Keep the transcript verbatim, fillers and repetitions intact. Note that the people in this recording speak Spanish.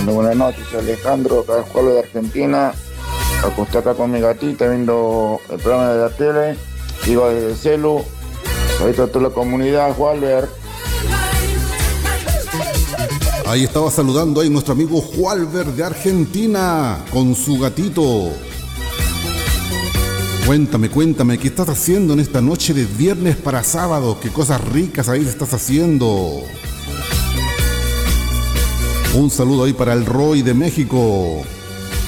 Bueno, buenas noches, Alejandro, acá es Juan de Argentina. Acosté acá con mi gatita viendo el programa de la tele. Digo desde el celu. Ahorita toda la comunidad, Walver. Ahí estaba saludando ahí nuestro amigo Walver de Argentina con su gatito. Cuéntame, cuéntame, ¿qué estás haciendo en esta noche de viernes para sábado? ¿Qué cosas ricas ahí estás haciendo? Un saludo ahí para el Roy de México.